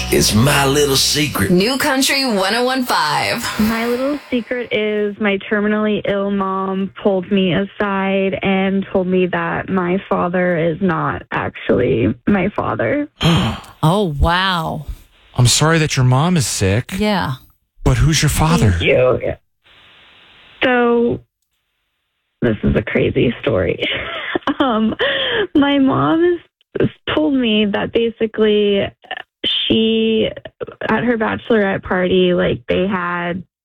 It's my little secret. New Country 101.5. My little secret is my terminally ill mom pulled me aside and told me that my father is not actually my father. Oh, wow. I'm sorry that your mom is sick. Yeah. But who's your father? Thank you. So, this is a crazy story. My mom has told me that basically she, at her bachelorette party, like they had